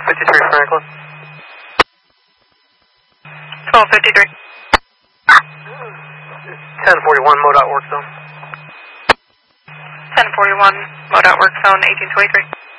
1253 Franklin. 1253. 1041 MoDOT work zone. 1041 MoDOT work zone 1823.